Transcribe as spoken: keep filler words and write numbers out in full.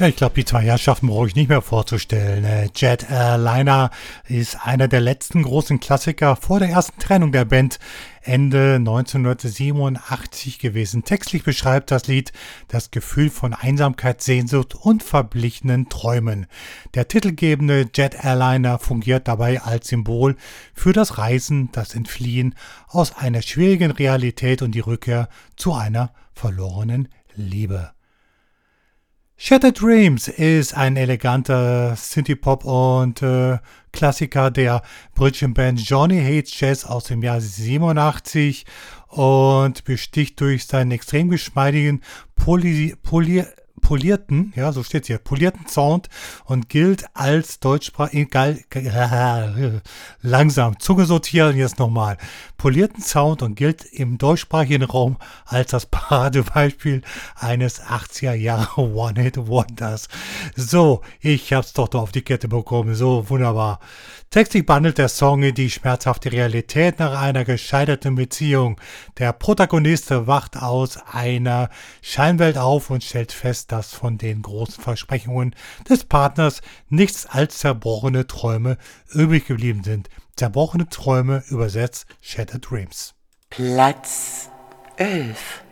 Ja, ich glaube, die zwei Herrschaften brauche ich nicht mehr vorzustellen. Äh, Jet Airliner ist einer der letzten großen Klassiker vor der ersten Trennung der Band Ende neunzehnhundertsiebenundachtzig gewesen. Textlich beschreibt das Lied das Gefühl von Einsamkeit, Sehnsucht und verblichenen Träumen. Der titelgebende Jet Airliner fungiert dabei als Symbol für das Reisen, das Entfliehen aus einer schwierigen Realität und die Rückkehr zu einer verlorenen Liebe. Shattered Dreams ist ein eleganter Synthie-Pop und äh, Klassiker der britischen Band Johnny Hates Jazz aus dem Jahr siebenundachtzig und besticht durch seinen extrem geschmeidigen, poli, poli, polierten, ja, so steht's hier, polierten Sound und gilt als deutschsprachig, langsam, Zunge sortieren jetzt nochmal, polierten Sound und gilt im deutschsprachigen Raum als das Paradebeispiel eines achtziger Jahre One-Hit-Wonders. So, ich hab's doch noch auf die Kette bekommen, so wunderbar. Textlich behandelt der Song die schmerzhafte Realität nach einer gescheiterten Beziehung. Der Protagonist wacht aus einer Scheinwelt auf und stellt fest, dass von den großen Versprechungen des Partners nichts als zerbrochene Träume übrig geblieben sind. Zerbrochene Träume, übersetzt Shattered Dreams. Platz elf.